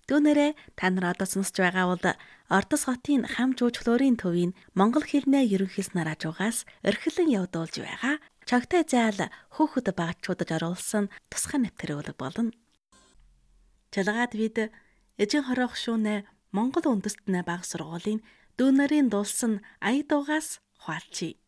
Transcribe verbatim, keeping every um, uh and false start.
Түүнээрээ та нар одоо сонсож байгаа бол Ордос хотын хам жуулчлалын төвийн монгол хэлний ерөнхийлс нар хажуугаас эрхлэн явуулж байгаа чогтой заал хөөхд багчуудад оруулсан тусгай нэвтрэх үүрэг болно. Чалгаад бид эжин хорох шүүнэ Монгол үндэстний бага сургуулийн дүүнэрийн дуулсан ая дуугаас хуалчий.